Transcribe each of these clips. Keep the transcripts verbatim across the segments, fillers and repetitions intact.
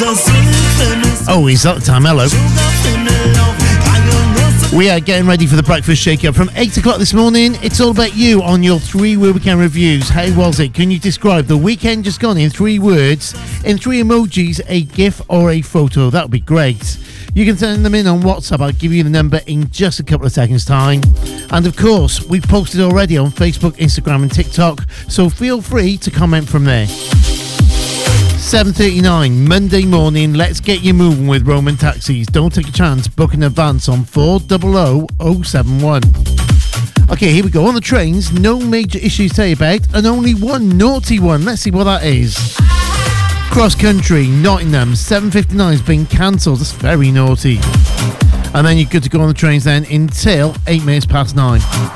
Oh, is that the time? Hello. We are getting ready for the breakfast shake-up from eight o'clock this morning. It's all about you on your three-word weekend reviews. How was it? Can you describe the weekend just gone in three words, in three emojis, a GIF or a photo? That would be great. You can send them in on WhatsApp. I'll give you the number in just a couple of seconds' time. And of course, we've posted already on Facebook, Instagram and TikTok, so feel free to comment from there. seven thirty-nine, Monday morning. Let's get you moving with Roman Taxis. Don't take a chance. Book in advance on four zero zero zero seven one. Okay, here we go. On the trains, no major issues to tell you about, and only one naughty one. Let's see what that is. Cross country, Nottingham, seven fifty-nine has been cancelled. That's very naughty. And then you're good to go on the trains then until eight minutes past nine.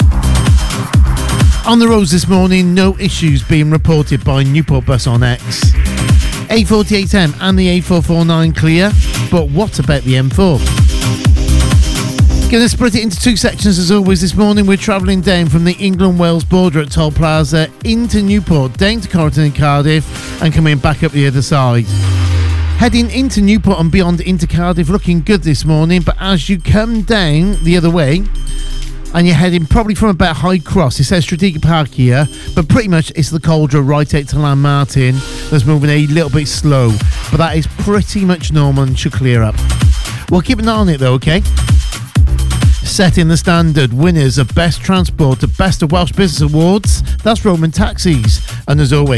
On the roads this morning, no issues being reported by Newport Bus on X. A forty-eight M and the A four forty-nine clear, but what about the M four? Going to split it into two sections as always this morning. We're travelling down from the England-Wales border at Toll Plaza into Newport, down to Corrigan and Cardiff, and coming back up the other side. Heading into Newport and beyond into Cardiff, looking good this morning, but as you come down the other way, and you're heading probably from about High Cross, it says Strategic Park here, but pretty much it's the Cauldre right out to Landmartin that's moving a little bit slow, but that is pretty much normal and should clear up. We'll keep an eye on it though, okay? Setting the standard, winners of Best Transport to Best of Welsh Business Awards, that's Roman Taxis, and as always,